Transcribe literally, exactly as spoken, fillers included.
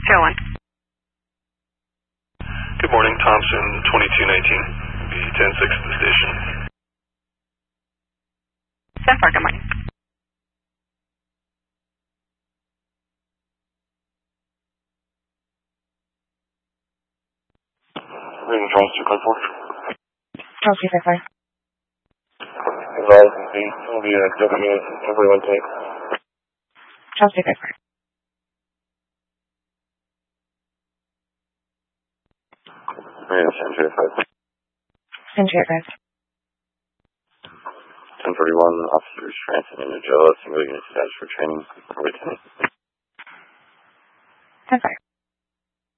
Going. Good morning, Thompson, twenty-two nineteen. Be ten six at the station. ten four, good morning. Reading Charles two five four. Charles two five four. Advise and see. Will be a W everyone take. Charles two five four. Yeah, Century five. Century five. ten forty-one, officers transferring into jail, single unit status for training. Over ten. ten five.